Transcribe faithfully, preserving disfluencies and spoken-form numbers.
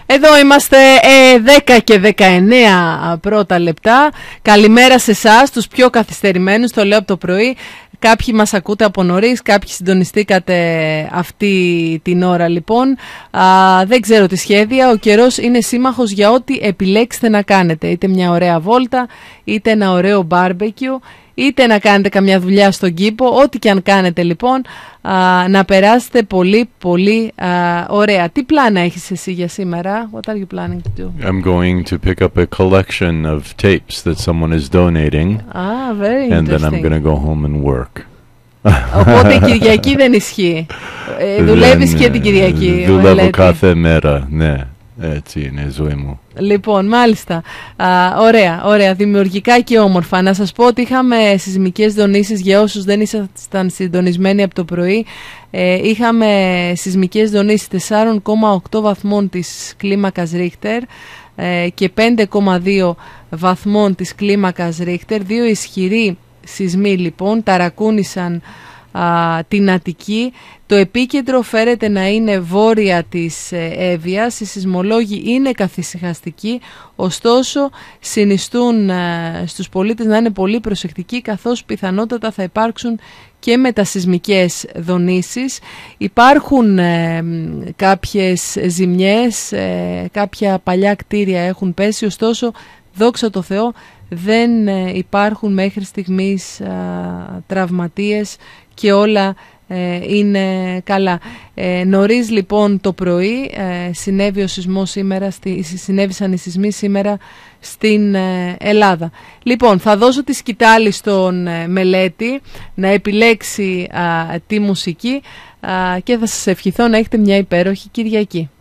Εδώ είμαστε ε, δέκα και δεκαεννέα πρώτα λεπτά. Καλημέρα σε εσάς, τους πιο καθυστερημένους, το λέω από το πρωί. Κάποιοι μας ακούτε από νωρίς, κάποιοι συντονιστήκατε αυτή την ώρα λοιπόν. Α, δεν ξέρω τι σχέδια, ο καιρός είναι σύμμαχος για ό,τι επιλέξετε να κάνετε. Είτε μια ωραία βόλτα, είτε ένα ωραίο μπάρμπεκιου, είτε να κάνετε καμιά δουλειά στον κήπο. Ό,τι και αν κάνετε λοιπόν, α, να περάσετε πολύ πολύ α, ωραία. Τι πλάνα έχεις εσύ για σήμερα? What are you planning to do? I'm going to pick up a collection of tapes that someone is donating. Ah, very and then I'm interesting. going to go home and work. Οπότε η Κυριακή δεν ισχύει. Ε, δουλεύεις και την Κυριακή. Δουλεύω κάθε μέρα, ναι. Έτσι είναι η ζωή μου. Λοιπόν, μάλιστα. Α, ωραία, ωραία. Δημιουργικά και όμορφα. Να σας πω ότι είχαμε σεισμικές δονήσεις για όσους δεν ήσασταν συντονισμένοι από το πρωί. Ε, είχαμε σεισμικές δονήσεις τέσσερα κόμμα οκτώ βαθμών της κλίμακας Ρίχτερ ε, και πέντε κόμμα δύο βαθμών της κλίμακας Ρίχτερ. Δύο ισχυροί σεισμοί λοιπόν ταρακούνησαν α, την Αττική. Το επίκεντρο φέρεται να είναι βόρεια της Εύβοιας. Οι σεισμολόγοι είναι καθησυχαστικοί, ωστόσο συνιστούν ε, στους πολίτες να είναι πολύ προσεκτικοί, καθώς πιθανότατα θα υπάρξουν και μετασεισμικές δονήσεις. Υπάρχουν ε, κάποιες ζημιές, ε, κάποια παλιά κτίρια έχουν πέσει, ωστόσο δόξα τω Θεώ δεν ε, υπάρχουν μέχρι στιγμής ε, τραυματίες και όλα ε, είναι καλά. Ε, νωρίς λοιπόν το πρωί ε, συνέβη ο σεισμός σήμερα, στη, συνέβησαν οι σεισμοί σήμερα στην ε, Ελλάδα. Λοιπόν, θα δώσω τη σκητάλη στον ε, Μελέτη να επιλέξει α, τη μουσική α, και θα σας ευχηθώ να έχετε μια υπέροχη Κυριακή.